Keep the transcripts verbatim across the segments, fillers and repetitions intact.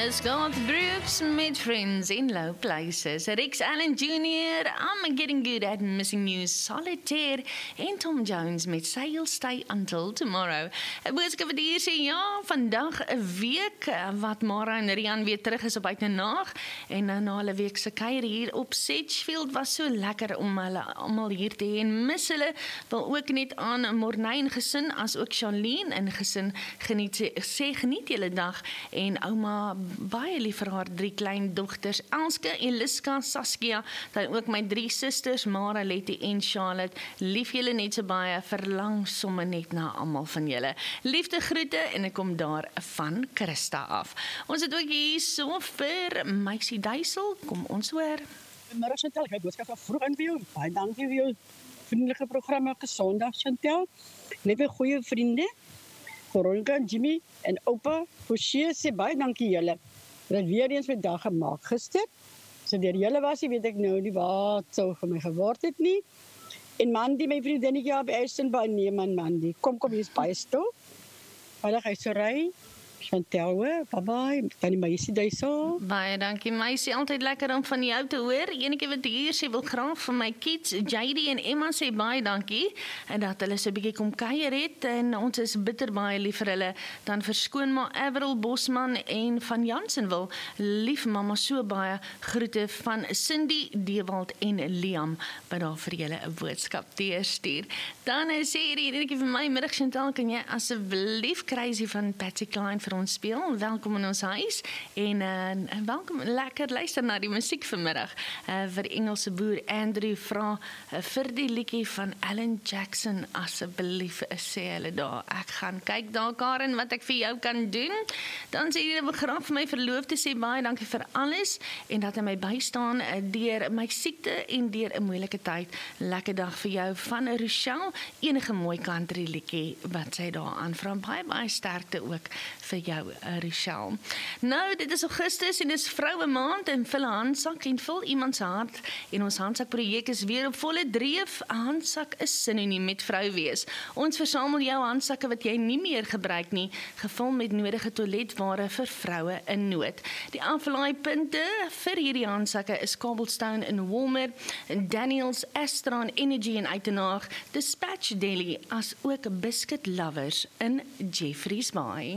is Garth Brooks met Friends in Low Places. Rex Allen Junior, I'm Getting Good at Missing You, Solitaire, en Tom Jones met Sail Stay Until Tomorrow. Ek boodskap wat hier sê, ja, vandag 'n week wat Mara en Rian weer terug is op uit 'n naag, en nou na hulle week se kuier hier op Sedgefield was so lekker om hulle almal hier te hê, en mis hulle, wil ook net aan Morney en gesin, as ook Charlene en gesin, geniet, sê, sê geniet julle dag, en ouma baie lief vir haar drie klein dogters, Elske, Eliska, Saskia, dan ook my drie susters, Mara, Letty en Charlotte, lief julle net so baie, verlang somme net na almal van julle. Liefde groete, en ek kom daar van Christa af. Ons het ook hier so vir Meisie Duisel, kom ons hoor. Middag Chantel, ek het boodskap van vroeg in vir jou, baie dankie vir jou vriendelike programme, gesondag Chantel, net weer goeie vriende, Veronica, Jimmy en Oupa, Forsie sê baie dankie julle. Dat weer eens my dag gemaak gister. So deur julle was, weet ek nou nie wat sou vir my geword het nie. En Mandy, my vriendinnetjie op Eisenbaan, nee man Mandy, kom kom hier is baie stil. Veilig hy so ry. Chantel, bye bye, tannie Meisie Duisel. Baie dankie Meisie, altyd lekker om van jou te hoor. Enige wat hier sê wil graag van my kids, J D en Emma sê baie dankie, en dat hulle so 'n bietjie kom kuier het, en ons is bitter baie lief vir hulle. Dan verskoon maar Avril Bosman en van Jansenwil, lief mamma so baie, groete van Cindy, Dewald en Liam, wat daar vir julle 'n boodskap teerstuur. Dan sê hierdie enetjie vir my, middag Chantal, kan jy asseblief Crazy van Patsy Cline vir ons speel? Welkom in ons huis, en uh, welkom, lekker luister na die musiek vanmiddag. Uh, vir Engelse boer Andrew vra uh, vir die liedjie van Alan Jackson, asseblief sê hulle daar. Ek gaan kyk daar, Karen, wat ek vir jou kan doen. Dan sê jy graag vir my verloofde sê baie dankie vir alles, en dat hy my bystaan uh, deur my siekte en deur 'n moeilike tyd. Lekker dag vir jou van Rochelle, enige mooi country liedjie wat sy daar aanvra. Baie baie sterkte ook vir jou, uh, Rochelle. Nou, dit is Augustus en dis vroue maand, en vul 'n handsak en vul iemand se hart, en ons handsak projek is weer op volle dreef. 'n Handsak is sinoniem met vrou wees. Ons versamel jou handsakke wat jy nie meer gebruik nie, gevul met nodige toiletware vir vroue in nood. Die aflaaipunte vir hierdie handsakke is Cobblestone in Walmer, Daniels, Astra en Energy in Uitenaag, Dispatch Deli, as ook Biscuit Lovers in Jeffreys Bay.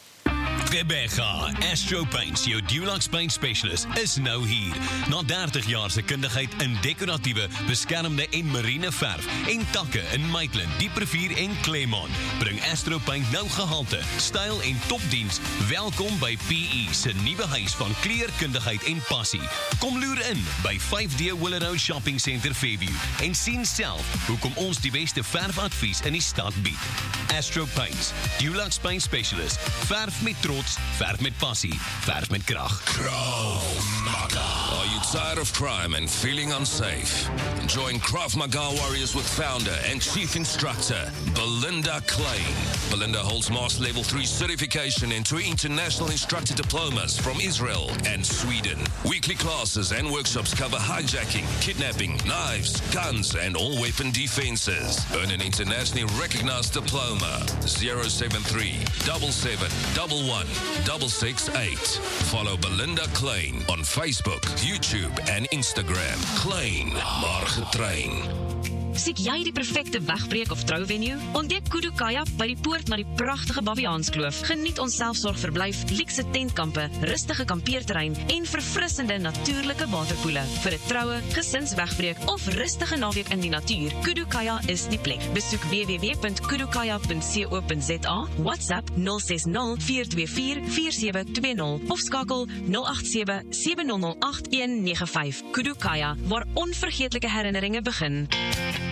Rebecca, Astro Paints, jou Dulux Paint Specialist, is nou hier. Na dertig jaar se kundigheid in dekoratiewe, beskermde en marine verf en takke in Maitland, Dieprevier en Claremont, bring Astro Paint nou gehalte, styl en topdiens. Welkom by P E se nuwe huis van kleurkundigheid en passie. Kom loer in by vyf D Willow Road Shopping Centre Fairview en sien self hoekom ons die beste verfadvies in die stad bied. Astro Paints, Dulux Paint Specialist, verf met trots, verf met passie, verf met krag. Krav Maga. Are you tired of crime and feeling unsafe? Join Krav Maga Warriors with founder and chief instructor Belinda Klein. Belinda holds Master Level three certification and two international instructor diplomas from Israel and Sweden. Weekly classes and workshops cover hijacking, kidnapping, knives, guns, and all weapon defenses. Earn an internationally recognized diploma. zero seven three, seven seven one one, six six eight. Follow Belinda Klein on Facebook, YouTube, and Instagram. Klein, maar getrain. Siek jy die perfekte wegbreek of trouvenue? Ontdek Kudu Kayak by die poort na die pragtige Baviaanskloof. Geniet ons selfsorgverblyf, luukse tentkampe, rustige kampeerterrein en verfrissende natuurlike waterpoele. Vir 'n troue, gesinswegbreek of rustige naweek in die natuur, Kudu Kayak is die plek. Besoek w w w punt kudu kayak punt co punt za, WhatsApp nul ses nul, vier twee vier, vier sewe twee nul of skakel nul agt sewe, sewe nul nul agt, een nege vyf. Kudu Kayak, waar onvergeetlike herinneringe begin.